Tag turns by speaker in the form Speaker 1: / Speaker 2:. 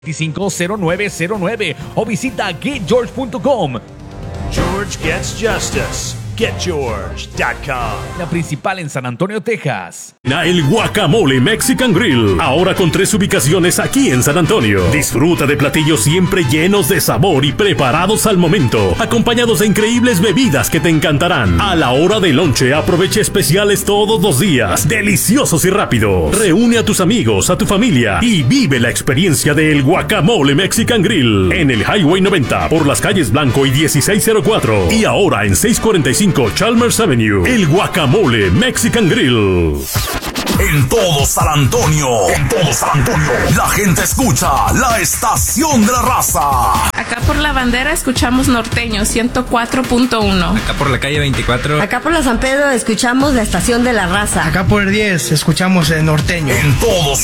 Speaker 1: 250909 o visita getgeorge.com.
Speaker 2: George Gets Justice. GetGeorge.com.
Speaker 1: La principal en San Antonio, Texas.
Speaker 3: El Guacamole Mexican Grill, ahora con 3 ubicaciones aquí en San Antonio. Disfruta de platillos siempre llenos de sabor y preparados al momento, acompañados de increíbles bebidas que te encantarán. A la hora del lonche, aprovecha especiales todos los días, deliciosos y rápidos. Reúne a tus amigos, a tu familia y vive la experiencia del Guacamole Mexican Grill en el Highway 90 por las calles Blanco y 1604 y ahora en 645 Chalmers Avenue. El Guacamole Mexican Grill.
Speaker 4: En todo San Antonio, la gente escucha la estación de la raza.
Speaker 5: Acá por la bandera escuchamos Norteño 104.1.
Speaker 6: Acá por la calle 24.
Speaker 7: Acá por la San Pedro escuchamos la estación de la raza.
Speaker 8: Acá por el 10 escuchamos el Norteño.
Speaker 4: En todos